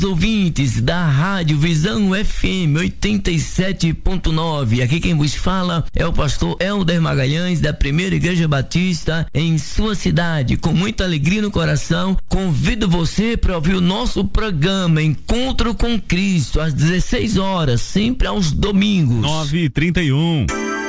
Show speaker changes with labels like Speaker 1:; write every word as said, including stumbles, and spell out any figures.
Speaker 1: ouvintes da Rádio Visão F M oitenta e sete ponto nove. Aqui quem vos fala é o pastor Helder Magalhães, da Primeira Igreja Batista em sua cidade. Com muita alegria no coração, convido você para ouvir o nosso programa Encontro com Cristo às dezesseis horas, sempre aos domingos.
Speaker 2: nove e trinta e um.